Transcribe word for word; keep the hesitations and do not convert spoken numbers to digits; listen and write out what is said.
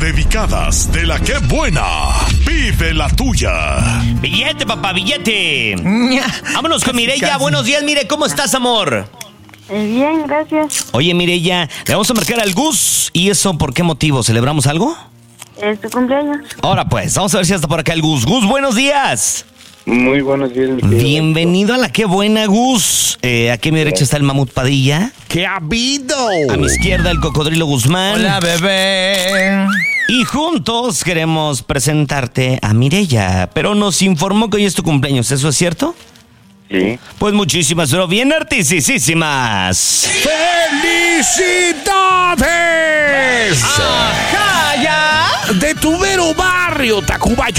dedicadas de la que buena. Pide la tuya. Billete, papá, billete. Vámonos con Mireya. Buenos días, Mire, ¿cómo estás, amor? Eh, bien, gracias. Oye, Mireya, le vamos a marcar al Gus. ¿Y eso por qué motivo? ¿Celebramos algo? Es tu cumpleaños. Ahora pues, vamos a ver si está por acá el Gus. Gus, buenos días. Muy buenos días, mi querido. Bienvenido a la que buena, Gus. Eh, aquí a mi derecha está el Mamut Padilla. ¿Qué ha habido? A mi izquierda el Cocodrilo Guzmán. Hola, bebé. Y juntos queremos presentarte a Mireya. Pero nos informó que hoy es tu cumpleaños, ¿eso es cierto? Sí. Pues muchísimas, pero bien artisísimas. ¡Felicidades! ¡Ajá, ya! De tu mero barrio, Tacubaya